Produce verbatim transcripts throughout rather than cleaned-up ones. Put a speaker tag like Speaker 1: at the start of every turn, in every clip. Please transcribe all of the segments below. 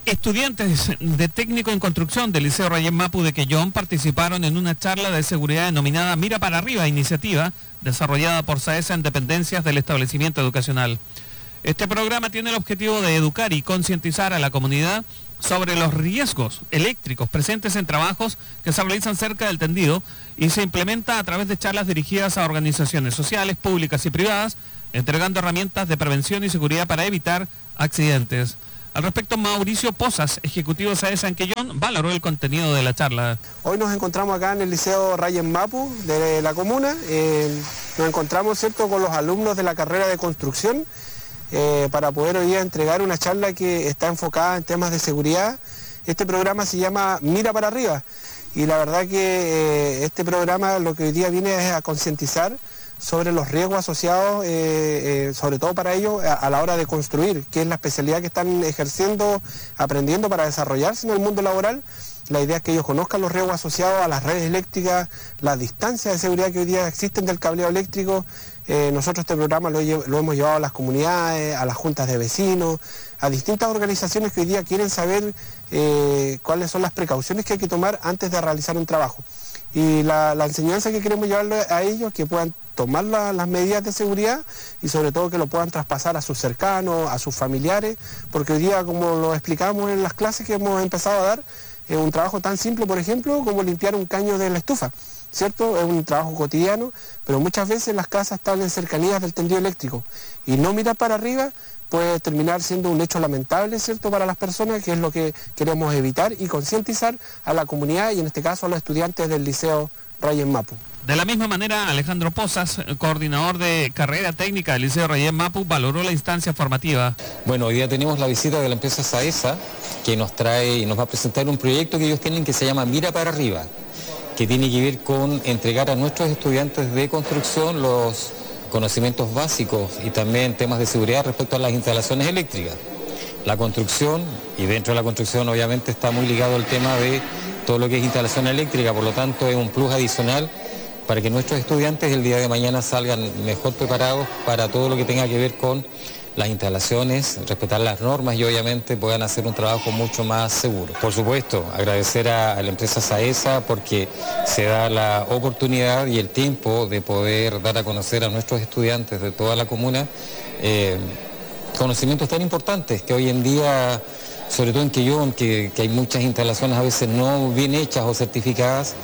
Speaker 1: Estudiantes de técnico en construcción del Liceo Rayén Mapu de Quellón participaron en una charla de seguridad denominada Mira para Arriba, iniciativa desarrollada por SAESA en dependencias del establecimiento educacional. Este programa tiene el objetivo de educar y concientizar a la comunidad sobre los riesgos eléctricos presentes en trabajos que se realizan cerca del tendido y se implementa a través de charlas dirigidas a organizaciones sociales, públicas y privadas, entregando herramientas de prevención y seguridad para evitar accidentes. Al respecto, Mauricio Pozas, ejecutivo de SAESA en Quellón, valoró el contenido de la charla.
Speaker 2: Hoy nos encontramos acá en el Liceo Rayén Mapu de la comuna. Eh, nos encontramos, ¿cierto?, con los alumnos de la carrera de construcción eh, para poder hoy día entregar una charla que está enfocada en temas de seguridad. Este programa se llama Mira para Arriba y la verdad que eh, este programa lo que hoy día viene es a concientizar sobre los riesgos asociados, eh, eh, sobre todo para ellos, a, a la hora de construir, que es la especialidad que están ejerciendo, aprendiendo para desarrollarse en el mundo laboral. La idea es que ellos conozcan los riesgos asociados a las redes eléctricas, las distancias de seguridad que hoy día existen del cableado eléctrico. Eh, nosotros este programa lo, lo hemos llevado a las comunidades, a las juntas de vecinos, a distintas organizaciones que hoy día quieren saber eh, cuáles son las precauciones que hay que tomar antes de realizar un trabajo. Y la, la enseñanza que queremos llevarle a ellos, que puedan tomar la, las medidas de seguridad y sobre todo que lo puedan traspasar a sus cercanos, a sus familiares, porque hoy día, como lo explicamos en las clases que hemos empezado a dar, es un trabajo tan simple, por ejemplo, como limpiar un caño de la estufa, ¿cierto? Es un trabajo cotidiano, pero muchas veces las casas están en cercanías del tendido eléctrico y no mirar para arriba puede terminar siendo un hecho lamentable, ¿cierto?, para las personas, que es lo que queremos evitar y concientizar a la comunidad y en este caso a los estudiantes del Liceo Rayén Mapu.
Speaker 1: De la misma manera, Alejandro Pozas, coordinador de carrera técnica del Liceo Rayén Mapu, valoró la instancia formativa.
Speaker 3: Bueno, hoy día tenemos la visita de la empresa SAESA, que nos trae y nos va a presentar un proyecto que ellos tienen que se llama Mira para Arriba, que tiene que ver con entregar a nuestros estudiantes de construcción los conocimientos básicos y también temas de seguridad respecto a las instalaciones eléctricas. La construcción, y dentro de la construcción obviamente está muy ligado al tema de todo lo que es instalación eléctrica, por lo tanto es un plus adicional para que nuestros estudiantes el día de mañana salgan mejor preparados para todo lo que tenga que ver con las instalaciones, respetar las normas y obviamente puedan hacer un trabajo mucho más seguro. Por supuesto, agradecer a, a la empresa SAESA porque se da la oportunidad y el tiempo de poder dar a conocer a nuestros estudiantes de toda la comuna eh, conocimientos tan importantes que hoy en día, sobre todo en Quellón, que, que hay muchas instalaciones a veces no bien hechas o certificadas,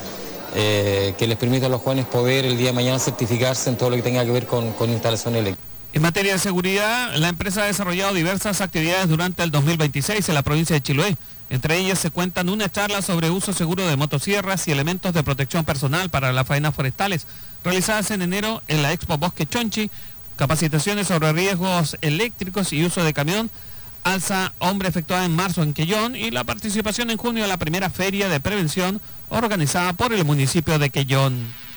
Speaker 3: eh, que les permite a los jóvenes poder el día de mañana certificarse en todo lo que tenga que ver con, con instalación eléctrica.
Speaker 1: En materia de seguridad, la empresa ha desarrollado diversas actividades durante el dos mil veintiséis en la provincia de Chiloé. Entre ellas se cuentan una charla sobre uso seguro de motosierras y elementos de protección personal para las faenas forestales, realizadas en enero en la Expo Bosque Chonchi, capacitaciones sobre riesgos eléctricos y uso de camión, alza hombre efectuada en marzo en Quellón y la participación en junio de la primera feria de prevención organizada por el municipio de Quellón.